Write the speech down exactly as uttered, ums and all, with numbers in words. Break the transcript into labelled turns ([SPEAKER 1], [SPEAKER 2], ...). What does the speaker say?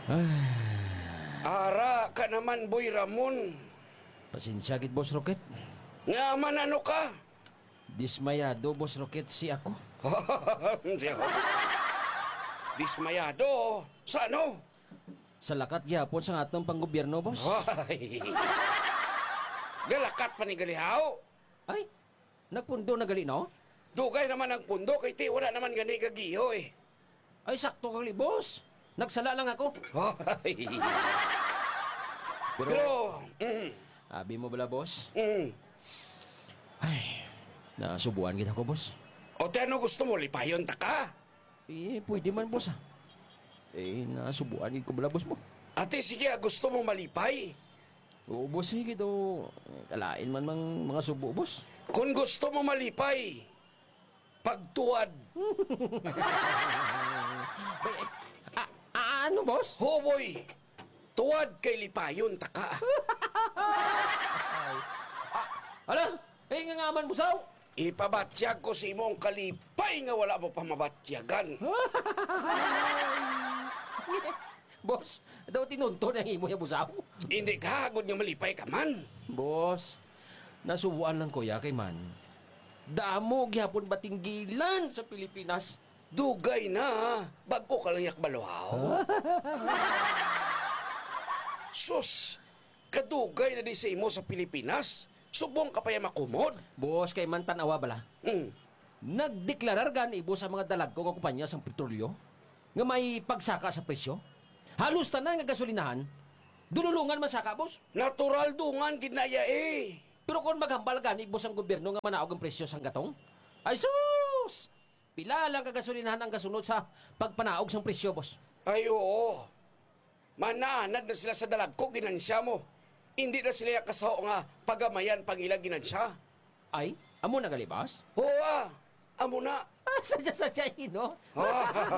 [SPEAKER 1] Ara ka naman, Boy Ramon.
[SPEAKER 2] Pasensya gid, Boss Rocket.
[SPEAKER 1] Nga man ano ka?
[SPEAKER 2] Dismayado, Boss Rocket, si ako.
[SPEAKER 1] Dismayado? Sa ano?
[SPEAKER 2] Sa lakat gyapon sa atong panggobyerno, boss.
[SPEAKER 1] Ay. Galakat pa ni Galihaw.
[SPEAKER 2] Ay, nagpundo na gali, no?
[SPEAKER 1] Dugay naman ang pundo, kay ti wala naman gani kagiho eh.
[SPEAKER 2] Ay, sakto gali, boss. Nagsala lang ako.
[SPEAKER 1] Ay.
[SPEAKER 2] Pero,
[SPEAKER 1] Pero, mm,
[SPEAKER 2] abi mo bala, boss?
[SPEAKER 1] mm.
[SPEAKER 2] Ay, nasubuan kita ko, boss.
[SPEAKER 1] O te, ano gusto mo? Lipayon ta ka?
[SPEAKER 2] Eh, pwede man, boss, ah. Eh, nasubuan ko bala, boss mo.
[SPEAKER 1] Ate, sige, gusto mo malipay?
[SPEAKER 2] Oo, boss, sige daw. Kalain man mang mga subo, boss.
[SPEAKER 1] Kung gusto mo malipay, pagtuwad.
[SPEAKER 2] Ay, ah, ah, ano, boss?
[SPEAKER 1] Hoboy, tuwad kay lipayon ta ka.
[SPEAKER 2] Ala, eh, nga nga man, busaw.
[SPEAKER 1] Ipabatyag ko si imong kalipay nga wala mo pa mabatyagan.
[SPEAKER 2] Boss, daw tinunto na imo yung busaw.
[SPEAKER 1] Hindi ka hagod nga malipay ka man.
[SPEAKER 2] Boss, nasubuan lang ko ya kay man. Damo gyapon batinggilan sa Pilipinas.
[SPEAKER 1] Dugay na, bago ka lang yak baluhaw. Sus, kadugay na di sa imo sa Pilipinas. Subong ka pa yung makumod.
[SPEAKER 2] Boss, kay man tanawa bala.
[SPEAKER 1] Hmm.
[SPEAKER 2] Nagdeklarar gan ibo sa mga dalag ko nga kumpanya sa petrolyo nga may pagsaka sa presyo. Halos tanan nga gasolinahan, dululungan masaka, boss.
[SPEAKER 1] Natural dungan ginaya eh.
[SPEAKER 2] Pero kung maghambal gan ibos ang gobyerno nga manaog ang presyo sang gatong, ay sus! Pila lang ka gasolinahan ang gasunod sa pagpanaog sang presyo, boss.
[SPEAKER 1] Ay oo. Mananad na sila sa dalag ko, ginansya mo. Hindi na sila kasaho nga pagamayan pag ilang ginansya.
[SPEAKER 2] Ay, amo na gali, boss?
[SPEAKER 1] Oo ah, amo na.
[SPEAKER 2] Ah, sadya-sadya, no?